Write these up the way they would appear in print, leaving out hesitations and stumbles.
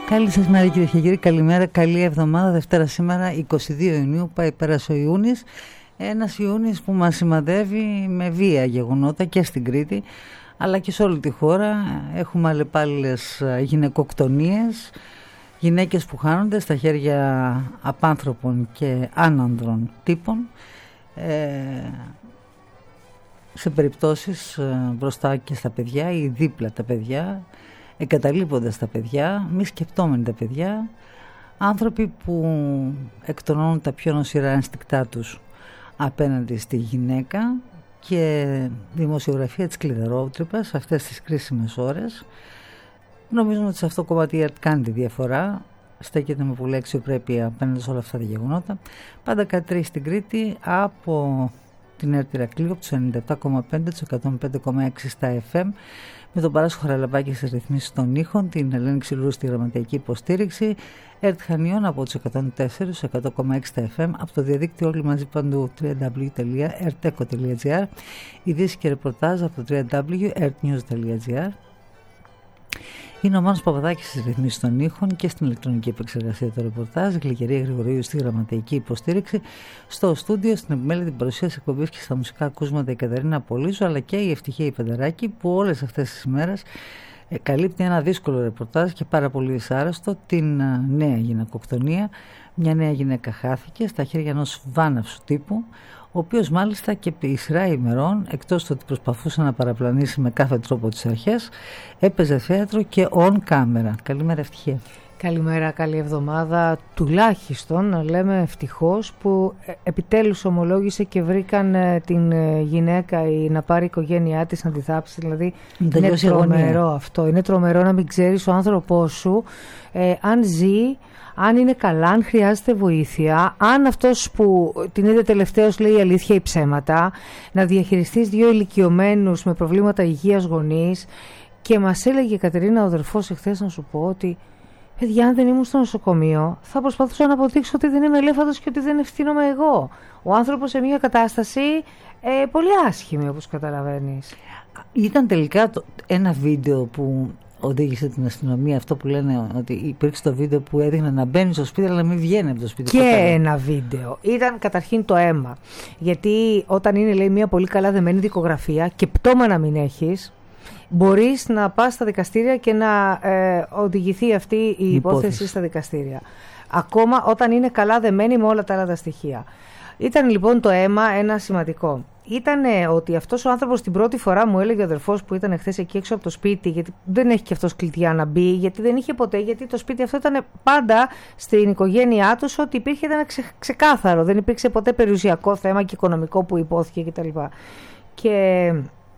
Καλή σας μέρα κυρίες και κύριοι, καλημέρα, καλή εβδομάδα. Δευτέρα σήμερα 22 Ιουνίου, πάει πέρασε ο Ιούνις. Ένας Ιούνις που μας σημαδεύει με βία γεγονότα και στην Κρήτη αλλά και σε όλη τη χώρα. Έχουμε αλλεπάλληλες γυναικοκτονίες, γυναίκες που χάνονται στα χέρια απάνθρωπων και άνανδρων τύπων, σε περιπτώσεις μπροστά και στα παιδιά ή δίπλα τα παιδιά, εγκαταλείποντας τα παιδιά, μη σκεπτόμενοι τα παιδιά, άνθρωποι που εκτονώνουν τα πιο νοσηρά ενστικτά τους απέναντι στη γυναίκα, και δημοσιογραφία της κλειδαρότρυπας αυτές τις κρίσιμες ώρες. Νομίζουμε ότι σε αυτό το κομμάτι η ΕΡΤ κάνει τη διαφορά, στέκεται με πολύ αξιοπρέπεια απέναντι σε όλα αυτά τα γεγονότα. Πάντα κάτι στην Κρήτη από την ΕΡΤ Ηρακλείου, από τους 97,5, τους 105,6 στα FM, με τον Παράσχο Χαραλαμπάκη στις ρυθμίσεις των ήχων, την Ελένη Ξυλουρού στη γραμματική υποστήριξη, ΕΡΤ Χανιών από τους 104, τους 100,6 στα FM, από το διαδίκτυο όλοι μαζί παντού www.erteco.gr, ειδήσεις και ρεπορτάζ από το www.ertnews.gr. Είναι ο Μάνος Παπαδάκης στις ρυθμίσεις των ήχων και στην ηλεκτρονική επεξεργασία του ρεπορτάζ, η Γλυκερία Γρηγορίου στη γραμματική υποστήριξη, στο στούντιο, στην επιμέλεια, την παρουσίαση εκπομπής και στα μουσικά ακούσματα η Κατερίνα Πολύζου, αλλά και η Ευτυχία η Πενταράκη, που όλες αυτές τις ημέρες καλύπτει ένα δύσκολο ρεπορτάζ και πάρα πολύ δυσάρεστο, την νέα γυναικοκτονία. Μια νέα γυναίκα χάθηκε στα χέρια ενός βάναυσου τύπου, ο οποίος μάλιστα και επί σειρά ημερών, εκτός του ότι προσπαθούσε να παραπλανήσει με κάθε τρόπο τις αρχές, έπαιζε θέατρο και on camera. Καλημέρα Ευτυχία. Καλημέρα, καλή εβδομάδα. Τουλάχιστον λέμε ευτυχώς που επιτέλους ομολόγησε και βρήκαν την γυναίκα να πάρει η οικογένειά της να τη θάψει. Δηλαδή είναι τρομερό αυτό. Είναι τρομερό να μην ξέρεις ο άνθρωπός σου αν ζει, αν είναι καλά, αν χρειάζεται βοήθεια, αν αυτός που την είδε τελευταίος λέει αλήθεια ή ψέματα, να διαχειριστείς δύο ηλικιωμένους με προβλήματα υγείας γονείς. Και μας έλεγε η Κατερίνα, ο αδερφός, εχθές, να σου πω ότι παιδιά, αν δεν ήμουν στο νοσοκομείο, θα προσπαθούσα να αποδείξω ότι δεν είμαι ελέφαντος και ότι δεν ευθύνομαι εγώ. Ο άνθρωπος σε μια κατάσταση πολύ άσχημη, όπως καταλαβαίνεις. Ήταν τελικά ένα βίντεο που οδήγησε την αστυνομία, αυτό που λένε ότι υπήρξε το βίντεο που έδειχνε να μπαίνει στο σπίτι αλλά να μην βγαίνει από το σπίτι. Και ένα βίντεο. Ήταν καταρχήν το αίμα. Γιατί όταν είναι, λέει, μια πολύ καλά δεμένη δικογραφία και πτώμα να μην έχεις, μπορείς να πας στα δικαστήρια και να οδηγηθεί αυτή η υπόθεση στα δικαστήρια. Ακόμα όταν είναι καλά δεμένη με όλα τα άλλα τα στοιχεία. Ήταν λοιπόν το αίμα ένα σημαντικό. Ήταν ότι αυτός ο άνθρωπος την πρώτη φορά, μου έλεγε ο αδερφός που ήταν χθες εκεί έξω από το σπίτι, γιατί δεν έχει και αυτός κλειδιά να μπει, γιατί δεν είχε ποτέ, γιατί το σπίτι αυτό ήταν πάντα στην οικογένειά τους, ότι υπήρχε, ήταν ξεκάθαρο, δεν υπήρξε ποτέ περιουσιακό θέμα και οικονομικό που υπόθηκε κτλ. Και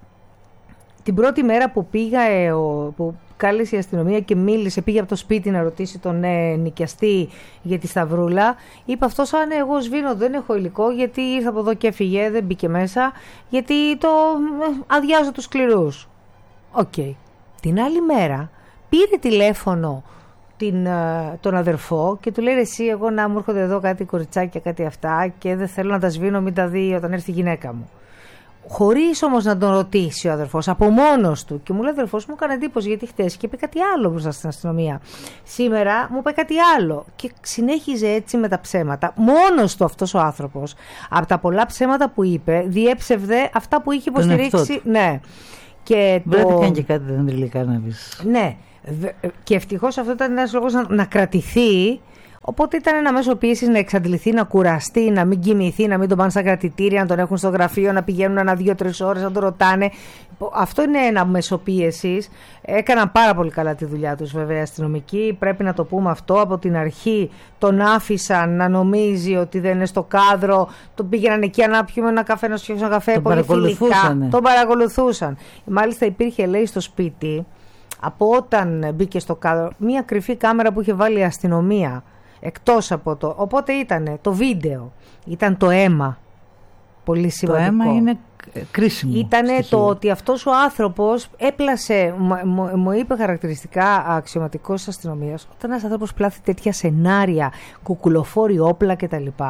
την πρώτη μέρα που πήγα, που κάλεσε η αστυνομία και μίλησε, πήγε από το σπίτι να ρωτήσει τον νοικιαστή για τη σταυρούλα, είπε αυτός, αν εγώ σβήνω, δεν έχω υλικό, γιατί ήρθα από εδώ και έφυγε, δεν μπήκε μέσα, γιατί το αδειάζω τους σκληρούς. Οκ. Την άλλη μέρα πήρε τηλέφωνο τον αδερφό και του λέει, εσύ, εγώ να μου έρχονται εδώ κάτι κοριτσάκια, κάτι αυτά, και δεν θέλω να τα σβήνω, μην τα δει όταν έρθει η γυναίκα μου. Χωρίς όμως να τον ρωτήσει ο αδερφός, από μόνος του. Και μου λέει, ο αδερφός μου έκανε εντύπωση, γιατί χτες και είπε κάτι άλλο μπροστά στην αστυνομία. Σήμερα μου είπε κάτι άλλο. Και συνέχιζε έτσι με τα ψέματα. Μόνος του αυτός ο άνθρωπος, από τα πολλά ψέματα που είπε, διέψευδε αυτά που είχε υποστηρίξει. Ναι. Και βρέθηκαν και κάτι δεντριλή κάναβης. Ναι. Και ευτυχώς αυτό ήταν ένας λόγος να κρατηθεί. Οπότε ήταν ένα μέσο πίεσης να εξαντληθεί, να κουραστεί, να μην κοιμηθεί, να μην τον πάνε στα κρατητήρια, να τον έχουν στο γραφείο, να πηγαίνουν ένα 2-3 ώρες, να τον ρωτάνε. Αυτό είναι ένα μέσο πίεσης. Έκαναν πάρα πολύ καλά τη δουλειά τους, βέβαια, αστυνομικοί. Πρέπει να το πούμε αυτό. Από την αρχή τον άφησαν να νομίζει ότι δεν είναι στο κάδρο. Τον πήγαιναν εκεί να πιούμε ένα καφέ, να σου φτιάξουν ένα καφέ. Πολύ φιλικά. Τον παρακολουθούσαν. Μάλιστα υπήρχε, λέει, στο σπίτι, από όταν μπήκε στο κάδρο, μία κρυφή κάμερα που είχε βάλει η αστυνομία. Εκτός από το. Οπότε ήταν το βίντεο, ήταν το αίμα. Πολύ σημαντικό. Το αίμα είναι κρίσιμο. Ήτανε το ότι αυτός ο άνθρωπος έπλασε, μου είπε χαρακτηριστικά αξιωματικός της αστυνομίας, όταν ένας άνθρωπος πλάθει τέτοια σενάρια, κουκουλοφόροι όπλα κτλ.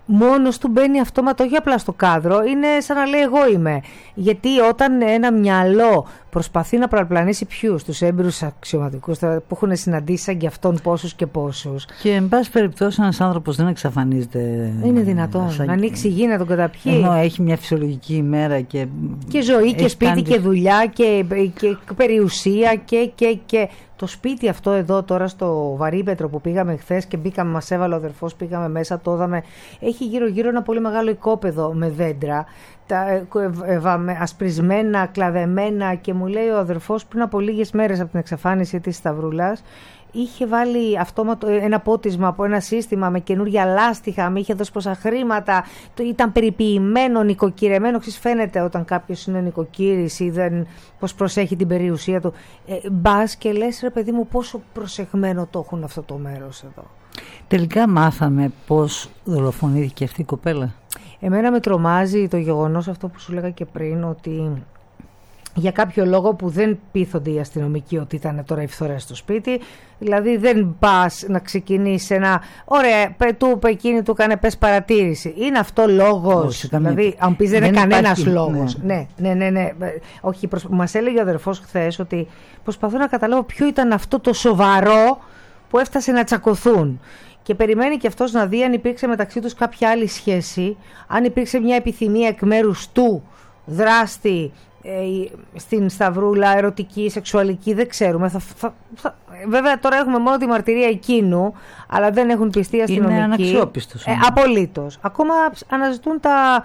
μόνος του μπαίνει αυτόματα, όχι απλά στο κάδρο, είναι σαν να λέει εγώ είμαι. Γιατί όταν ένα μυαλό προσπαθεί να παραπλανήσει τους έμπειρους αξιωματικούς που έχουν συναντήσει σαν και αυτόν πόσους και πόσους. Και εν πάση περιπτώσει ένας άνθρωπος δεν εξαφανίζεται. Είναι δυνατόν να ανοίξει γη, να τον καταπιεί. Ενώ έχει μια φυσιολογική ημέρα και ζωή και σπίτι και δουλειά και περιουσία και το σπίτι αυτό εδώ τώρα στο Βαρύπετρο που πήγαμε χθες και μπήκαμε, μας έβαλε ο αδερφός, πήγαμε μέσα, το είδαμε. Έχει γύρω-γύρω ένα πολύ μεγάλο οικόπεδο με δέντρα, ασπρισμένα, κλαδεμένα, και μου λέει ο αδερφός πριν από λίγες μέρες από την εξαφάνιση της Σταυρούλας, είχε βάλει αυτόματο ένα πότισμα από ένα σύστημα με καινούργια λάστιχα, με είχε δώσει πόσα χρήματα, ήταν περιποιημένο, νοικοκυρεμένο. Φαίνεται όταν κάποιος είναι νοικοκύρης ή πώς προσέχει την περιουσία του. Μπας και λες, ρε παιδί μου, πόσο προσεχμένο το έχουν αυτό το μέρος εδώ. Τελικά μάθαμε πώς δολοφονήθηκε αυτή η κοπέλα. Εμένα με τρομάζει το γεγονός αυτό που σου λέγα και πριν, ότι για κάποιο λόγο που δεν πείθονται οι αστυνομικοί ότι ήταν τώρα οι φθορές στο σπίτι, δηλαδή δεν πας να ξεκινήσεις ένα ωραία, του εκείνη του έκανε πες παρατήρηση. Είναι αυτό λόγος? Δηλαδή αν πεις δεν είναι κανένας λόγος. Ναι. Όχι, μας έλεγε ο αδερφός χθες ότι προσπαθώ να καταλάβω ποιο ήταν αυτό το σοβαρό που έφτασε να τσακωθούν. Και περιμένει και αυτός να δει αν υπήρξε μεταξύ τους κάποια άλλη σχέση, αν υπήρξε μια επιθυμία εκ μέρους του δράστη στην Σταυρούλα, ερωτική, σεξουαλική, δεν ξέρουμε. Βέβαια τώρα έχουμε μόνο τη μαρτυρία εκείνου, αλλά δεν έχουν πιστεί οι αστυνομικοί. Είναι αναξιόπιστος. Απολύτως. Ακόμα αναζητούν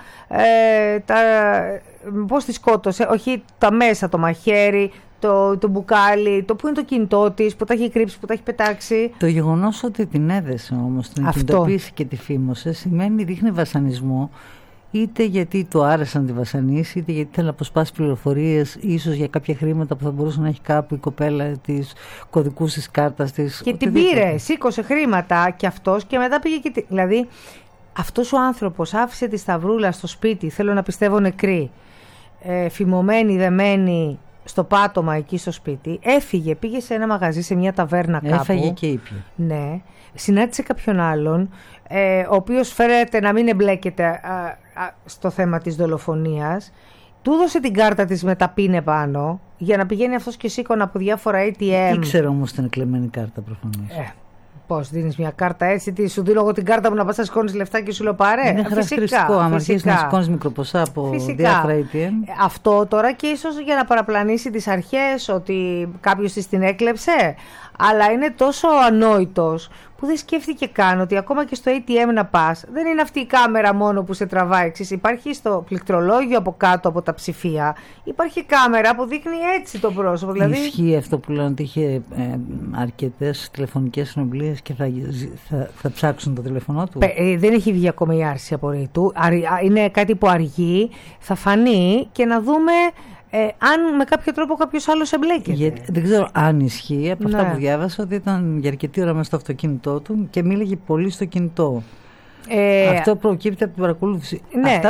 πώς τη σκότωσε, όχι τα μέσα, το μαχαίρι, το μπουκάλι, το που είναι το κινητό της, που τα έχει κρύψει, που τα έχει πετάξει. Το γεγονός ότι την έδεσε όμως, την κινητοποίηση και τη φήμωσε, δείχνει βασανισμό, είτε γιατί του άρεσε να τη βασανίσει, είτε γιατί θέλει να αποσπάσει πληροφορίες, ίσως για κάποια χρήματα που θα μπορούσε να έχει κάπου η κοπέλα της, κωδικούς της κάρτας της. Και την πήρε, σήκωσε χρήματα κι αυτός και μετά πήγε και. Δηλαδή, αυτός ο άνθρωπος άφησε τη Σταυρούλα στο σπίτι, θέλω να πιστεύω νεκρή, φημωμένη, δεμένη, στο πάτωμα εκεί στο σπίτι, έφυγε, πήγε σε ένα μαγαζί, σε μια ταβέρνα κάπου. Έφαγε και ήπια. Ναι, συνάντησε κάποιον άλλον, ο οποίος φέρεται να μην εμπλέκεται στο θέμα της δολοφονίας. Του έδωσε την κάρτα της με τα πίνε πάνω, για να πηγαίνει αυτός και σήκωνα από διάφορα ATM. Ήξερε όμως την εκλεμμένη κάρτα προφανώς. Πώς δίνεις μια κάρτα έτσι, τι σου δίνω εγώ την κάρτα μου να πας να σηκώνεις λεφτά και σου λέω πάρε. Είναι χαρακτηριστικό, άμα αρχίσεις να σηκώνεις μικροποσά από διάφορα ATM. Αυτό τώρα και ίσως για να παραπλανήσει τις αρχές ότι κάποιος της την έκλεψε, αλλά είναι τόσο ανόητος που δεν σκέφτηκε καν ότι ακόμα και στο ATM να πας, δεν είναι αυτή η κάμερα μόνο που σε τραβάει. Υπάρχει στο πληκτρολόγιο από κάτω από τα ψηφία, υπάρχει κάμερα που δείχνει έτσι το πρόσωπο. Δηλαδή. Ισχύει αυτό που λένε ότι είχε αρκετές τηλεφωνικές συνομιλίες και θα ψάξουν το τηλέφωνο του. Δεν έχει βγει ακόμα η άρση απορρίτου του. Είναι κάτι που αργεί, θα φανεί και να δούμε. Αν με κάποιο τρόπο κάποιος άλλος εμπλέκεται. Δεν ξέρω αν ισχύει από αυτά που διάβασα, ότι ήταν για αρκετή ώρα μέσα στο αυτοκίνητό του και μίλαγε πολύ στο κινητό. Αυτό προκύπτει από την παρακολούθηση. Ναι.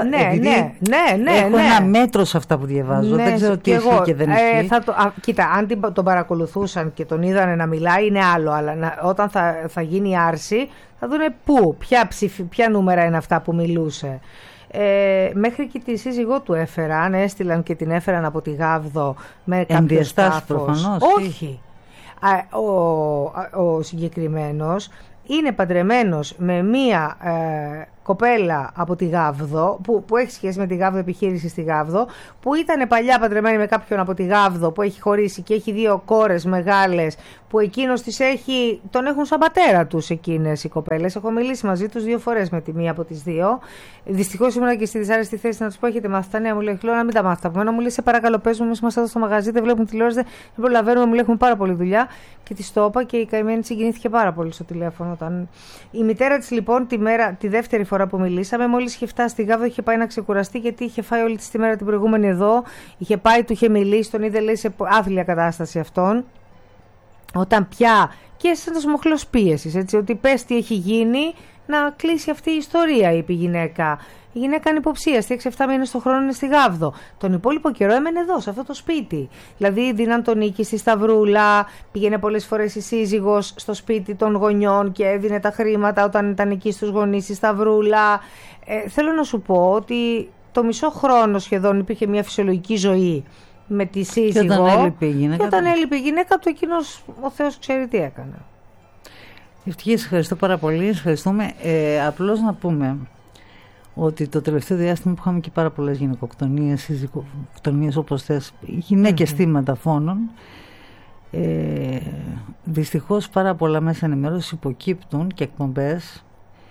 Έχω ένα μέτρο σε αυτά που διαβάζω. Δεν ξέρω τι ισχύει και δεν ισχύει. Κοίτα, αν τον παρακολουθούσαν και τον είδανε να μιλάει είναι άλλο, αλλά όταν θα γίνει η άρση θα δούνε ποια νούμερα είναι αυτά που μιλούσε. Μέχρι και τη σύζυγό του έφεραν, έστειλαν και την έφεραν από τη Γάβδο με κάποιο στάφος. Όχι. Ο συγκεκριμένος είναι παντρεμένος με μία κοπέλα από τη Γάβδο, που έχει σχέση με τη Γάβδο, επιχείρηση στη Γάβδο, που ήταν παλιά παντρεμένη με κάποιον από τη Γάβδο που έχει χωρίσει και έχει 2 κόρες μεγάλες, που εκείνος τον έχουν σαν πατέρα τους εκείνες οι κοπέλες. Έχω μιλήσει μαζί τους 2 φορές με τη μία από τις 2. Δυστυχώς ήμουν και στη δυσάρεστη θέση να τους πω: έχετε μάθει τα νέα? Μου λέει: Χλώ, να μην τα μάθετε από μένα. Μου λέει: σε παρακαλώ, πες μου, εμείς είμαστε εδώ στο μαγαζί, δεν βλέπουμε τηλεόραση, δεν προλαβαίνουμε, μου λέει: έχουμε πάρα πολλή δουλειά. Και της το είπα και η καημένη συγκινήθηκε πάρα πολύ στο τηλέφωνο. Η μητέρα της λοιπόν τη δεύτερη φορά που μιλήσαμε, μόλις είχε φτάσει στη Γάβδο, είχε πάει να ξεκουραστεί, γιατί είχε φάει όλη τη μέρα την προηγούμενη εδώ. Είχε πάει, του είχε μιλήσει, τον είδε λέει σε άθλια κατάσταση αυτόν. Όταν πια και σαν το μοχλός πίεσης, έτσι, ότι πες τι έχει γίνει να κλείσει αυτή η ιστορία, είπε η γυναίκα. Η γυναίκα είναι υποψίαστη, 6-7 μήνες το χρόνο είναι στη Γάβδο. Τον υπόλοιπο καιρό έμενε εδώ, σε αυτό το σπίτι. Δηλαδή δίναν τον νίκη στη Σταυρούλα, πήγαινε πολλές φορές η σύζυγος στο σπίτι των γονιών και έδινε τα χρήματα όταν ήταν εκεί στους γονείς η Σταυρούλα. Θέλω να σου πω ότι το μισό χρόνο σχεδόν υπήρχε μια φυσιολογική ζωή με τη σύζυγο. Και όταν έλειπε η γυναίκα, του εκείνος ο Θεός ξέρει τι έκανε. Ευτυχία, ευχαριστώ πάρα πολύ. Ευχαριστούμε. Απλώς να πούμε ότι το τελευταίο διάστημα που είχαμε και πάρα πολλές γυναικοκτονίες, συζυγοκτονίες όπως θες, γυναίκες θύματα φόνων, δυστυχώς πάρα πολλά μέσα ενημέρωσης υποκύπτουν και εκπομπές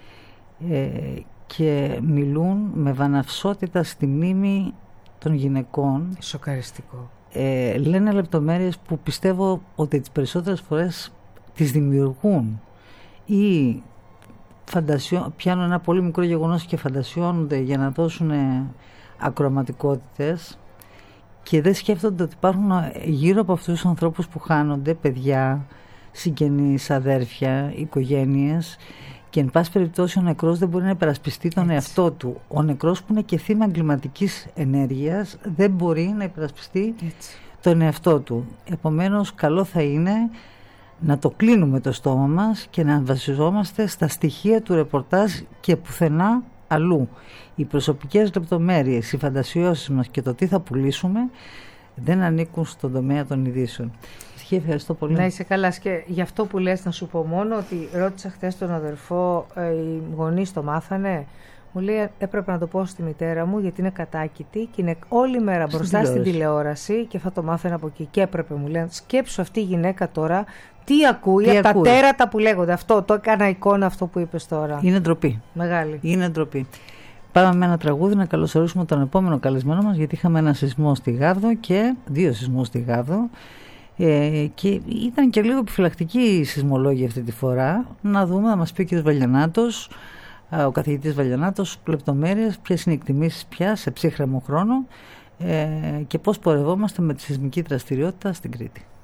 και μιλούν με βαναυσότητα στη μνήμη των γυναικών. Σοκαριστικό. Λένε λεπτομέρειες που πιστεύω ότι τις περισσότερες φορές τις δημιουργούν ή πιάνουν ένα πολύ μικρό γεγονός και φαντασιώνονται για να δώσουν ακροαματικότητες και δεν σκέφτονται ότι υπάρχουν γύρω από αυτούς τους ανθρώπους που χάνονται παιδιά, συγγενείς, αδέρφια, οικογένειες, και εν πάση περιπτώσει ο νεκρός δεν μπορεί να υπερασπιστεί τον εαυτό του. Ο νεκρός που είναι και θύμα εγκληματικής ενέργειας δεν μπορεί να υπερασπιστεί τον εαυτό του. Επομένως καλό θα είναι να το κλείνουμε το στόμα μας και να βασιζόμαστε στα στοιχεία του ρεπορτάζ και πουθενά αλλού. Οι προσωπικές λεπτομέρειες, οι φαντασιώσεις μας και το τι θα πουλήσουμε δεν ανήκουν στον τομέα των ειδήσεων. Ευχαριστώ πολύ. Να είσαι καλά. Και γι' αυτό που λες να σου πω μόνο ότι ρώτησα χθες τον αδερφό, οι γονείς το μάθανε. Μου λέει έπρεπε να το πω στη μητέρα μου γιατί είναι κατάκητη και είναι όλη μέρα μπροστά στην τηλεόραση και θα το μάθαινε από εκεί. Και έπρεπε, μου λένε, σκέψου αυτή η γυναίκα τώρα τι ακούει, τα τέρατα που λέγονται. Αυτό το έκανα εικόνα, αυτό που είπες τώρα. Είναι ντροπή. Μεγάλη. Είναι ντροπή. Πάμε με ένα τραγούδι να καλωσορίσουμε τον επόμενο καλεσμένο μας, γιατί είχαμε ένα σεισμό στη Γάβδο και 2 σεισμούς στη Γάβδο. Και ήταν και λίγο επιφυλακτική η σεισμολόγια αυτή τη φορά. Να δούμε, να μας πει ο κ. Βαλιανάτος, ο καθηγητής Βαλιανάτος, λεπτομέρειες, ποιες είναι οι εκτιμήσεις πια σε ψύχρεμο χρόνο και πώς πορευόμαστε με τη σεισμική δραστηριότητα στην Κρήτη.